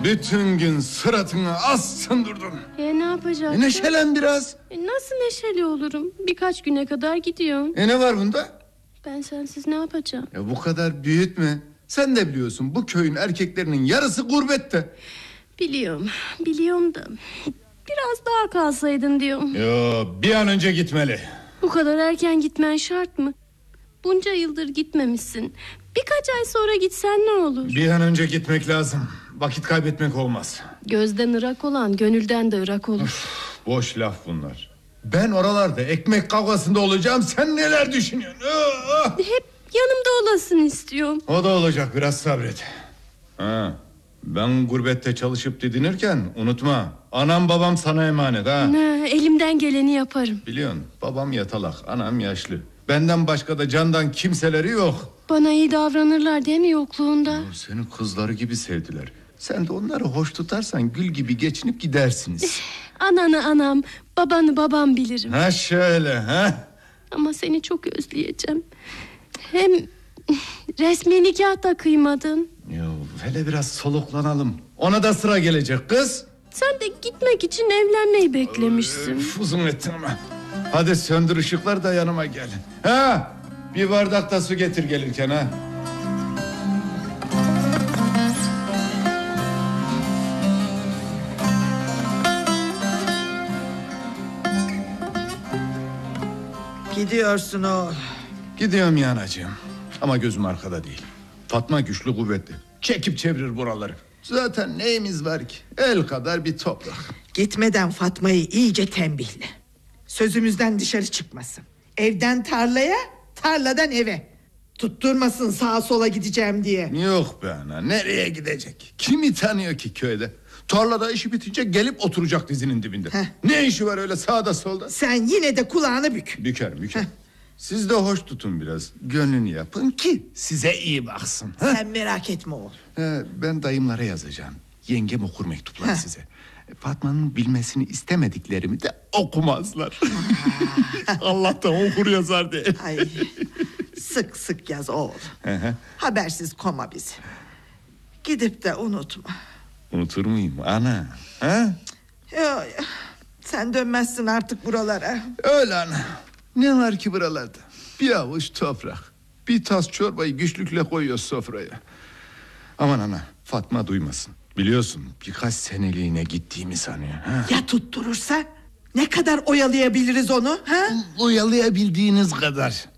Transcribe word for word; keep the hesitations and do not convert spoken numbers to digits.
Bütün gün suratını assın durdun. E ne yapacaksın? E neşelen biraz. E, nasıl neşeli olurum? Birkaç güne kadar gidiyorum. E ne var bunda? Ben sensiz ne yapacağım? Ya bu kadar büyütme. Sen de biliyorsun bu köyün erkeklerinin yarısı gurbette. Biliyorum, biliyorum da biraz daha kalsaydın diyorum. Yo, bir an önce gitmeli. Bu kadar erken gitmen şart mı? Bunca yıldır gitmemişsin. Birkaç ay sonra gitsen ne olur? Bir an önce gitmek lazım. Vakit kaybetmek olmaz. Gözden ırak olan gönülden de ırak olur. Üf, boş laf bunlar. Ben oralarda ekmek kavgasında olacağım. Sen neler düşünüyorsun? Oh! Hep yanımda olasın istiyorum. O da olacak, biraz sabret. Ha, ben gurbette çalışıp didinirken unutma, anam babam sana emanet ha. Ne, elimden geleni yaparım. Biliyorsun, babam yatalak, anam yaşlı. Benden başka da candan kimseleri yok. Bana iyi davranırlar değil mi yokluğunda? O, seni kızları gibi sevdiler. Sen de onları hoş tutarsan gül gibi geçinip gidersiniz. Ananı anam, babanı babam bilirim. Ha şöyle ha. Ama seni çok özleyeceğim. Hem resmi nikah da kıymadın. Yo, hele biraz soluklanalım. Ona da sıra gelecek kız. Sen de gitmek için evlenmeyi beklemişsin. Öf, uzun ettin ama. Hadi söndür ışıklar da yanıma gel. Ha, bir bardak da su getir gelirken ha. Gidiyorsun oğul. Gidiyorum ya anacığım. Ama gözüm arkada değil. Fatma güçlü kuvvetli. Çekip çevirir buraları. Zaten neyimiz var ki? El kadar bir toprak. Gitmeden Fatma'yı iyice tembihle. Sözümüzden dışarı çıkmasın. Evden tarlaya, tarladan eve. Tutturmasın sağa sola gideceğim diye. Yok be ana, nereye gidecek? Kimi tanıyor ki köyde? Tarlada işi bitince gelip oturacak dizinin dibinde. Heh. Ne işi var öyle sağda solda? Sen yine de kulağını bük. Büker büker. Siz de hoş tutun biraz. Gönlünü yapın ki size iyi baksın. Ha? Sen merak etme oğul. Ee, ben dayımlara yazacağım. Yengem okur mektupları size. Fatma'nın bilmesini istemediklerimi de okumazlar. Allah'tan okur yazar diye. Ay, sık sık yaz oğul. Hı hı. Habersiz koma bizi. Gidip de unutma. Unutur muyum ana? Ha? Yo, yo. Sen dönmezsin artık buralara. Öyle ana. Ne var ki buralarda? Bir avuç toprak. Bir tas çorbayı güçlükle koyuyor sofraya. Aman ana, Fatma duymasın. Biliyorsun birkaç seneliğine gittiğimi sanıyor. Ha? Ya tutturursa? Ne kadar oyalayabiliriz onu? Ha? Oyalayabildiğiniz kadar.